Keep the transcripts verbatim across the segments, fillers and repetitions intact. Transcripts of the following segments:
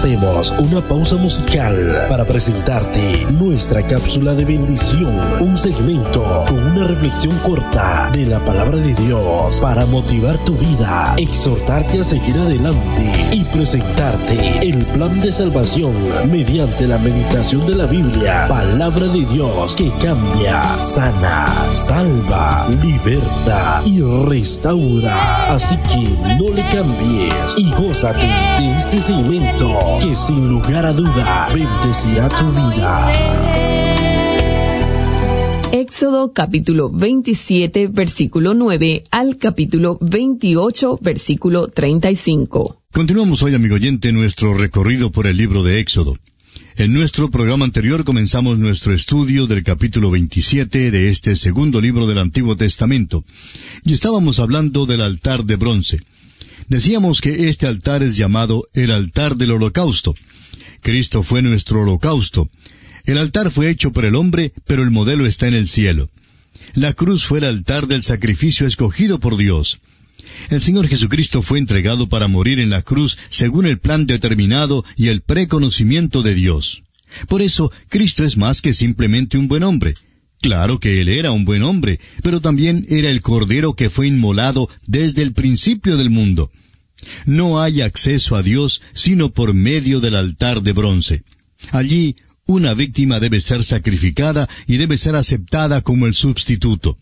Hacemos una pausa musical para presentarte nuestra cápsula de bendición, un segmento con una reflexión corta de la palabra de Dios para motivar tu vida, exhortarte a seguir adelante y presentarte el plan de salvación mediante la meditación de la Biblia, palabra de Dios que cambia, sana, salva, liberta y restaura. Así que no le cambies y gózate de este segmento que sin lugar a duda bendecirá tu vida. Éxodo capítulo veintisiete, versículo nueve al capítulo veintiocho, versículo treinta y cinco. Continuamos hoy, amigo oyente, nuestro recorrido por el libro de Éxodo. En nuestro programa anterior comenzamos nuestro estudio del capítulo veintisiete de este segundo libro del Antiguo Testamento, y estábamos hablando del altar de bronce. Decíamos que este altar es llamado el altar del holocausto. Cristo fue nuestro holocausto. El altar fue hecho por el hombre, pero el modelo está en el cielo. La cruz fue el altar del sacrificio escogido por Dios. El Señor Jesucristo fue entregado para morir en la cruz según el plan determinado y el preconocimiento de Dios. Por eso, Cristo es más que simplemente un buen hombre. Claro que Él era un buen hombre, pero también era el Cordero que fue inmolado desde el principio del mundo. No hay acceso a Dios sino por medio del altar de bronce. Allí, una víctima debe ser sacrificada y debe ser aceptada como el sustituto.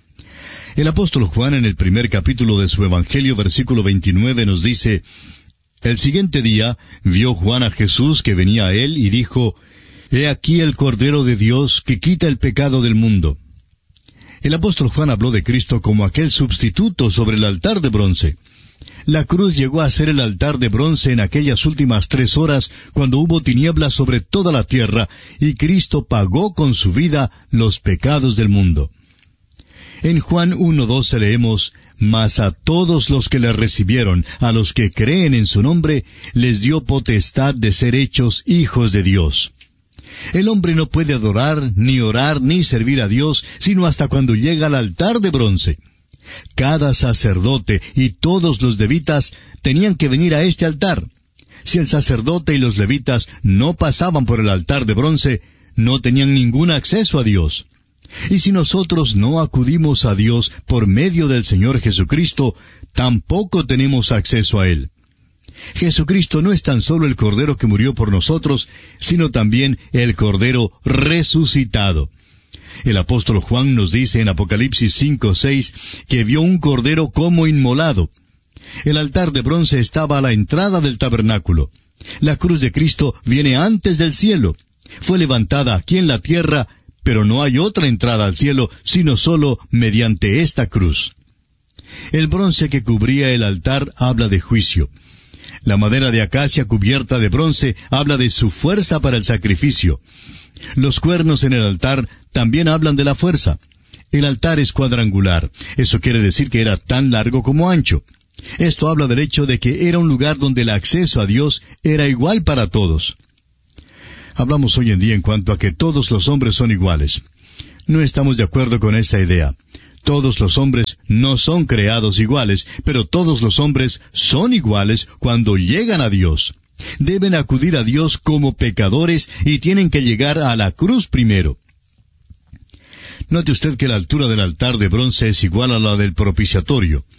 El apóstol Juan, en el primer capítulo de su Evangelio, versículo veintinueve, nos dice: El siguiente día vio Juan a Jesús que venía a él y dijo: He aquí el Cordero de Dios que quita el pecado del mundo. El apóstol Juan habló de Cristo como aquel sustituto sobre el altar de bronce. La cruz llegó a ser el altar de bronce en aquellas últimas tres horas cuando hubo tinieblas sobre toda la tierra y Cristo pagó con su vida los pecados del mundo. En Juan uno doce leemos: Mas a todos los que le recibieron, a los que creen en su nombre, les dio potestad de ser hechos hijos de Dios. El hombre no puede adorar, ni orar, ni servir a Dios, sino hasta cuando llega al altar de bronce. Cada sacerdote y todos los levitas tenían que venir a este altar. Si el sacerdote y los levitas no pasaban por el altar de bronce, no tenían ningún acceso a Dios. Y si nosotros no acudimos a Dios por medio del Señor Jesucristo, tampoco tenemos acceso a Él. Jesucristo no es tan solo el Cordero que murió por nosotros, sino también el Cordero resucitado. El apóstol Juan nos dice en Apocalipsis cinco seis que vio un Cordero como inmolado. El altar de bronce estaba a la entrada del tabernáculo. La cruz de Cristo viene antes del cielo. Fue levantada aquí en la tierra, pero no hay otra entrada al cielo, sino solo mediante esta cruz. El bronce que cubría el altar habla de juicio. La madera de acacia cubierta de bronce habla de su fuerza para el sacrificio. Los cuernos en el altar también hablan de la fuerza. El altar es cuadrangular. Eso quiere decir que era tan largo como ancho. Esto habla del hecho de que era un lugar donde el acceso a Dios era igual para todos. Hablamos hoy en día en cuanto a que todos los hombres son iguales. No estamos de acuerdo con esa idea. Todos los hombres no son creados iguales, pero todos los hombres son iguales cuando llegan a Dios. Deben acudir a Dios como pecadores y tienen que llegar a la cruz primero. Note usted que la altura del altar de bronce es igual a la del propiciatorio.